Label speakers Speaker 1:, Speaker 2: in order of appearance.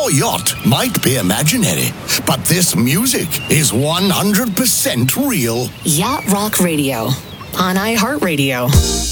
Speaker 1: your yacht might be imaginary, but this music is 100% real.
Speaker 2: Yacht Rock Radio on iHeartRadio.